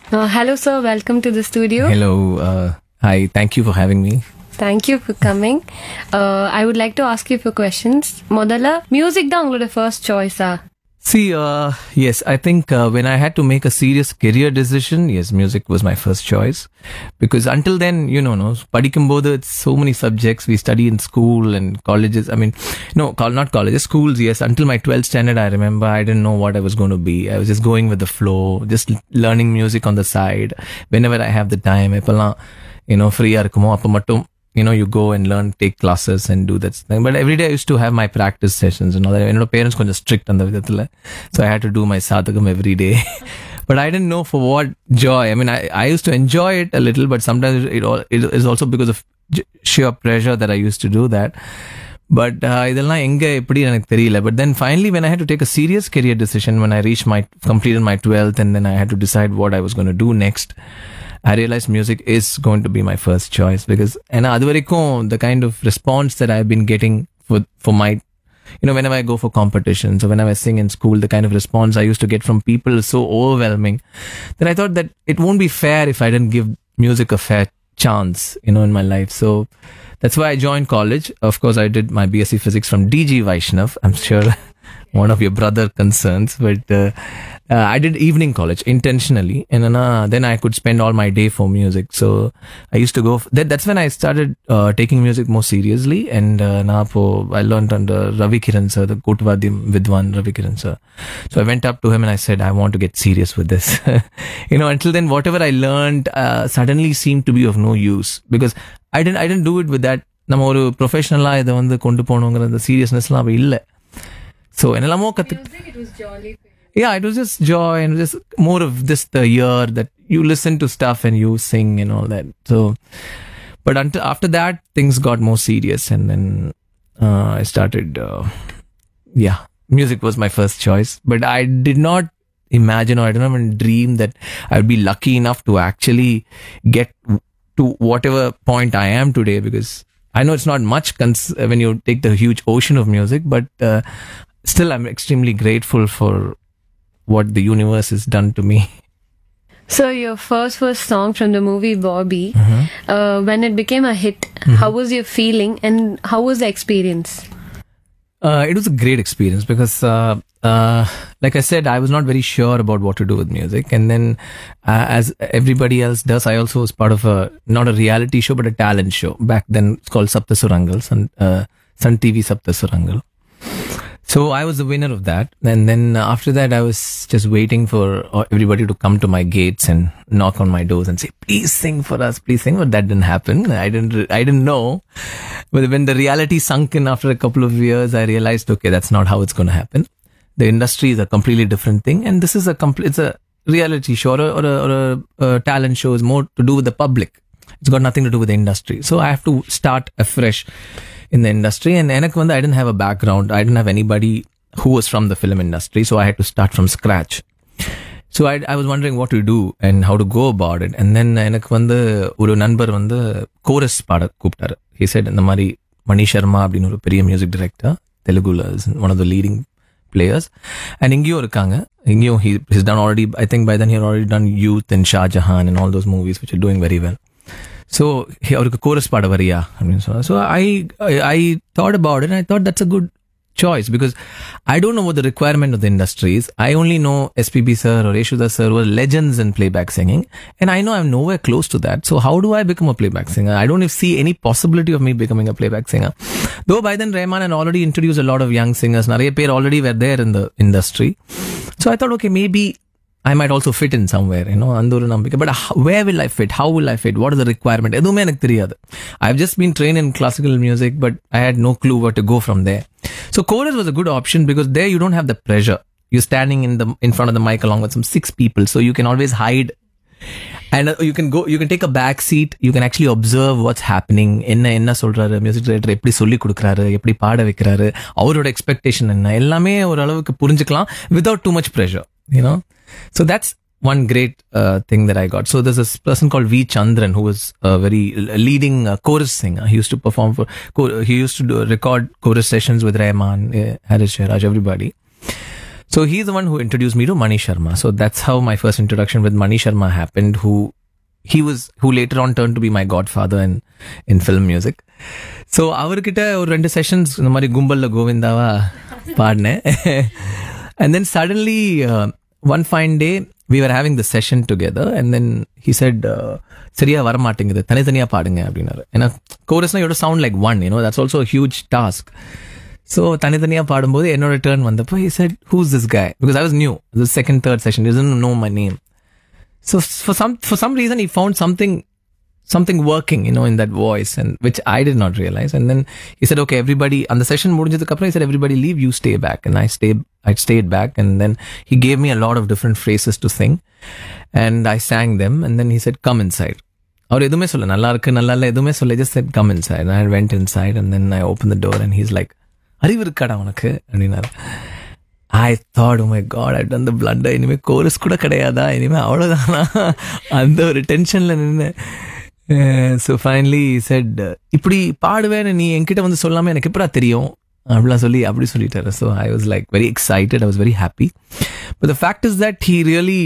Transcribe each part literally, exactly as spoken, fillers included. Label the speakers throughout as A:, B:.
A: Uh, hello, sir. Welcome to the studio.
B: Hello. Uh, hi. Thank you for having me.
A: Thank you for coming. Uh, I would like to ask you a few questions. Modala, music தான் உங்களோட first choice ah?
B: See, uh, yes, I think uh, when I had to make a serious career decision, yes, music was my first choice. Because until then, you know, no, padikumbodhu, it's so many subjects we study in school and colleges. I mean, no, not colleges, schools, yes. Until my twelfth standard, I remember I didn't know what I was going to be. I was just going with the flow, just learning music on the side. Whenever I have the time, eppalam, you know, free ah irukumo, appa mattum, you know, you go and learn, take classes and do that thing. But every day I used to have my practice sessions and all that. You know, parents were just strict on the vidathila. So I had to do my sadhagam every day. But I didn't know for what joy. I mean, I, I used to enjoy it a little, but sometimes it, all, it is also because of sheer pressure that I used to do that. But idella enga eppadi enak theriyala. But then finally when I had to take a serious career decision, when I reached my, completed my twelfth, and then I had to decide what I was going to do next, I realized music is going to be my first choice because and adu varaikum the kind of response that I've been getting for for my, you know, whenever I go for competitions or whenever I sing in school, the kind of response I used to get from people is so overwhelming that I thought that it won't be fair if I didn't give music a fair chance, you know, in my life. So that's why I joined college. Of course, I did my B S c Physics from D G Vaishnav. I'm sure one of your brother concerns, but uh, uh, I did evening college intentionally, and then, uh, then I could spend all my day for music. So I used to go. F- that, that's when I started uh, taking music more seriously, and uh, na po, I learned under Ravi Kiran sir, the Kotvadim Vidwan Ravi Kiran sir. So I went up to him and I said, I want to get serious with this. You know, until then, whatever I learned uh, suddenly seemed to be of no use because I didn't I didn't do it with that. நம்ம ஒரு ப்ரொஃபஷனலா இதை வந்து கொண்டு போகணுங்கிற அந்த சீரியஸ்னஸ்லாம் அப்போ இல்லை. So என்னெல்லாமோ கற்று yeah, it was just joy and just more of this the year that you listen to stuff and you sing and all that. So, but until after that, things got more serious, and then uh, I started. Uh, yeah, music was my first choice, but I did not imagine or I did not even dream that I would be lucky enough to actually get to whatever point I am today. Because I know it's not much cons- when you take the huge ocean of music, but uh, still, I'm extremely grateful for what the universe has done to me.
A: So your first first song from the movie Bobby,
B: Mm-hmm.
A: uh, when it became a hit,
B: Mm-hmm.
A: how was your feeling and how was the experience?
B: Uh, it was a great experience because, uh, uh, like I said, I was not very sure about what to do with music. And then, uh, as everybody else does, I also was part of a, not a reality show, but a talent show. Back then, it's called Saptasurangal, Sun, uh, Sun T V Saptasurangal. So I was the winner of that. And then after that, I was just waiting for everybody to come to my gates and knock on my doors and say, please sing for us, please sing. But that didn't happen. I didn't, I didn't know. But when the reality sunk in after a couple of years, I realized, okay, that's not how it's going to happen. The industry is a completely different thing. And this is a complete, it's a reality show or a, or a, or a, a talent show is more to do with the public. It's got nothing to do with the industry. So I have to start afresh in the industry. And I didn't have a background. I didn't have anybody who was from the film industry. So I had to start from scratch. So I, I was wondering what to do and how to go about it. And then எனக்கு வந்து ஒரு நண்பர் வந்து chorus பாட கூப்பிட்டாரு. He said, இந்த மாதிரி மணி சர்மா அப்படின்னு ஒரு பெரிய மியூசிக் டைரக்டர், தெலுங்குல one of the leading players. And இங்கேயும் இருக்காங்க. இங்கேயும் he he's done already, I think by then he had already done Youth and Shah Jahan and all those movies which are doing very well. So அவருக்கு chorus பாட வரியா அப்படின்னு சொன்னார். So I, I I thought about it and I thought that's a good choice because I don't know what the requirement of the industry is. I only know S P B sir or Yeshuda sir were legends in playback singing, and I know I'm nowhere close to that. So how do I become a playback singer? I don't see any possibility of me becoming a playback singer. Though by then Rahman had already introduced a lot of young singers. Nariya per already were there in the industry. So I thought, okay, maybe I might also fit in somewhere, you know, anduru nambika. But how, where will I fit? How will I fit? What is the requirement? Edume enak theriyadu. I've just been trained in classical music, but I had no clue where to go from there. So chorus was a good option because there you don't have the pressure. You're standing in the in front of the mic along with some six people, so you can always hide. And uh, you can go, you can take a back seat. You can actually observe what's happening. Enna enna solraru, music director eppadi solli kudukraru, eppadi paada vekkறாரு, அவரோட expectation என்ன, எல்லாமே ஒரு அளவுக்கு புரிஞ்சுக்கலாம் without too much pressure, you know. So that's one great uh, thing that I got. So there's this person called V. Chandran who was a very leading uh, chorus singer. He used to perform for, he used to do, record chorus sessions with Rahman, uh, Haris Shahraj, everybody. So he's the one who introduced me to Mani Sharma. So that's how my first introduction with Mani Sharma happened, who he was who later on turned to be my godfather in in film music. So அவர்கிட்ட ஒரு ரெண்டு sessions இந்த மாதிரி கும்பல்ல கோவிந்தாவா பாடினேன். And then suddenly uh, one fine day we were having the session together and then he said uh, சரியா வர மாட்டேங்குது, தனித்தனியா பாடுங்க அப்படின்னாரு. ஏன்னா கோரஸ்னா you sound like one, you know that's also a huge task. So தனித்தனியா பாடும்போது என்னோட டர்ன் வந்தப்போ he said who's this guy, because I was new, the second third session, he didn't know my name. So for some for some reason he found something something working, you know, in that voice, and which I did not realize. And then he said, okay, everybody, on the session முடிஞ்சதுக்கு அப்புறம் he said, everybody leave, you stay back. And I stayed I stayed back, and then he gave me a lot of different phrases to sing and I sang them, and then he said come inside. அவர் எதுவுமே சொல்ல, நல்லா இருக்கு நல்லா இல்லை எதுவுமே சொல்ல, just said come inside. And I went inside and then I opened the door and he's like, அறிவு இருக்காடா உனக்கு அப்படின்னாரு. I thought, oh my god, I've done the blunder. இனிமே கோரஸ் கூட கிடையாதா, இனிமே அவ்வளோதானா, அந்த ஒரு டென்ஷன்ல நின்று. ஸோ ஃபைனலி செட் இப்படி பாடுவேன்னு நீ என்கிட்ட வந்து சொல்லாமல் எனக்கு எப்படா தெரியும் அப்படிலாம் சொல்லி அப்படி சொல்லிட்டாரு. So I was like very excited, I was very happy. But the fact is that he really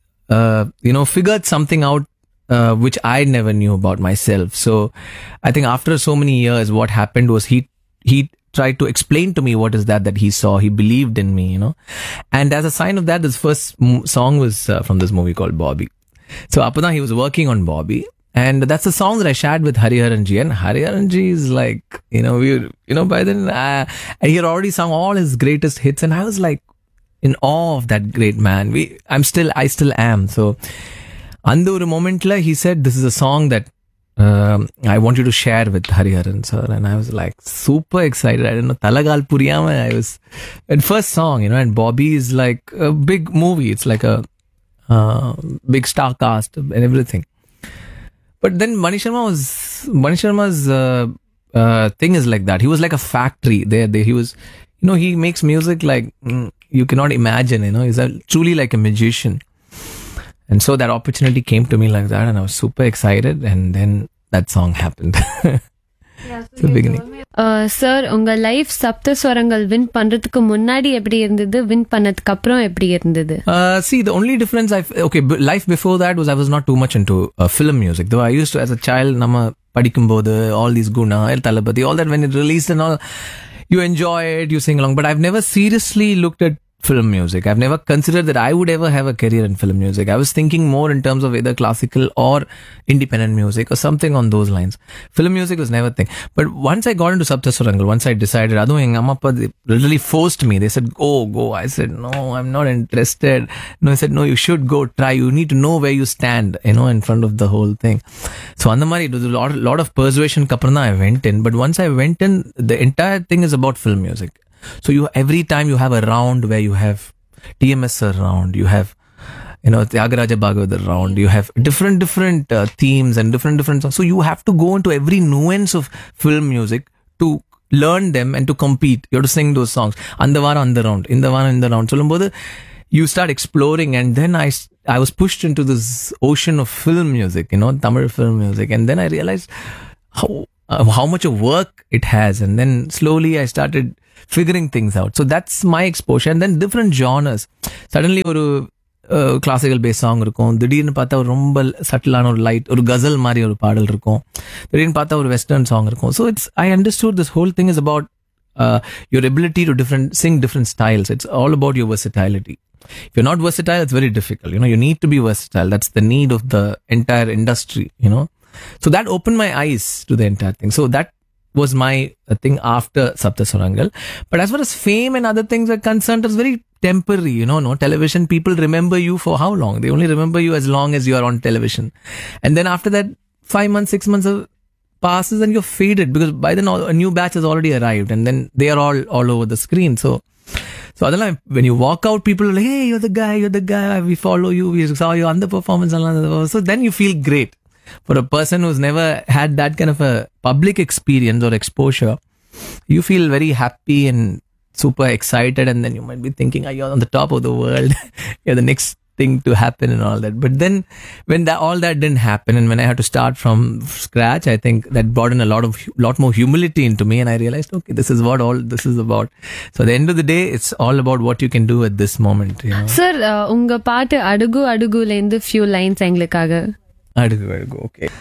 B: you know figured something out uh, which I never knew about myself. So I think after so many years, what happened was he he tried to explain to me what is that that he saw. He believed in me, you know. And as a sign of that, this first m- song was uh, from this movie called Bobby. So Apada, he was working on Bobby. And that's the song that I shared with Hariharan Ji. And Hariharan Ji is like, you know, we, you know, by then, uh, he had already sung all his greatest hits. And I was like in awe of that great man. We, I'm still, I still am. So, அந்த ஒரு மொமெண்ட்ல he said this is a song that um, I want you to share with Hariharan sir, and I was like super excited. I didn't know talagal puriyama. I was at first song, you know, and Bobby is like a big movie. It's like a uh, big star cast and everything. But then Mani Sharma was Mani Sharma's uh, uh, thing is like that. He was like a factory. There, there he was. You know, he makes music like mm, you cannot imagine. You know, he's a, truly like a magician. And so that opportunity came to me like that, and I was super excited, and then that song happened.
A: Yeah, so the beginning. Uh, sir, உங்க life சப்த ஸ்வரங்கள் win பண்றதுக்கு முன்னாடி எப்படி இருந்தது, win பண்ணதுக்கு அப்புறம் எப்படி இருந்தது?
B: Uh, see, the only difference I okay, b- life before that was I was not too much into uh, film music. Though I used to, as a child, நம்ம படிக்கும்போது all these Guna, El Talapati, all that when it released and all, you enjoy it, you sing along. But I've never seriously looked at film music. I've never considered that I would ever have a career in film music. I was thinking more in terms of either classical or independent music or something on those lines. Film music was never a thing. But once I got into Saptaswarangal, once I decided, Adu enga amma appa literally forced me. They said, go, go. I said, no, I'm not interested. No, I said, no, you should go, try. You need to know where you stand, you know, in front of the whole thing. So andamari, it was a lot, lot of persuasion kaprana I went in. But once I went in, the entire thing is about film music. So you every time you have a round where you have T M S round, you have, you know, Tyagaraja Bhagavatar round, you have different different uh, themes and different different songs. So you have to go into every nuance of film music to learn them and to compete. You have to sing those songs. Andavara and the round, in the one in the round. So you start exploring, and then I I was pushed into this ocean of film music, you know, Tamil film music, and then I realized how uh, how much of work it has, and then slowly I started figuring things out. So that's my exposure. And then different genres. Suddenly ஒரு classical base song இருக்கும், திடீர்னு பார்த்தா ஒரு ரொம்ப சட்டிலான ஒரு light ஒரு கசல் மாதிரி ஒரு பாடல் இருக்கும், திடீர்னு பார்த்தா ஒரு வெஸ்டர்ன் சாங் இருக்கும். So it's I understood this whole thing is about your ability to different sing different styles. It's all about your versatility. If you're not versatile, it's very difficult. You know, you need to be versatile. That's the need of the entire industry, you know. So that opened my eyes to the entire thing. So that was my uh, thing after Saptaswarangal. But as far as fame and other things are concerned, it's very temporary, you know, no television, people remember you for how long? They only remember you as long as you are on television. And then after that, five months, six months of passes and you're faded, because by then all, a new batch has already arrived, and then they are all, all over the screen. So, so adala, when you walk out, people are like, hey, you're the guy, you're the guy, we follow you, we saw you on the performance. So then you feel great. For a person who's never had that kind of a public experience or exposure, you feel very happy and super excited, and then you might be thinking, oh, you're on the top of the world. You're the next thing to happen and all that. But then when that, all that didn't happen, and when I had to start from scratch, I think that brought in a lot of lot more humility into me, and I realized, okay, this is what all this is about. So at the end of the day, it's all about what you can do at this moment, you know.
A: Sir உங்க பாட்டு அடுகு அடுகுல இருந்து few lines எங்களுக்காக.
B: Adugu, adugu, okay.